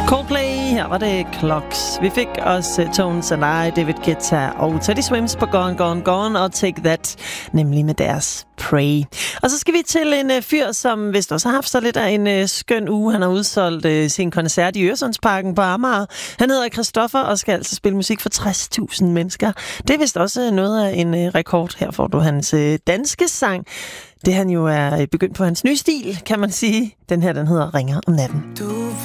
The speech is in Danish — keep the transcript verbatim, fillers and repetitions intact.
Coldplay, her var det Clocks. Vi fik også uh, Tones and I, David Guetta og Teddy Swims på Gone, Gone, Gone og Take That, nemlig med deres Pray. Og så skal vi til en uh, fyr, som vist også har haft så lidt af en uh, skøn uge. Han har udsolgt uh, sin koncert i Øresundsparken på Amager. Han hedder Christoffer og skal altså spille musik for tres tusind mennesker. Det er vist også noget af en uh, rekord. Her får du hans uh, danske sang. Det han jo er begyndt på hans nye stil, kan man sige. Den her, den hedder Ringer om natten. Du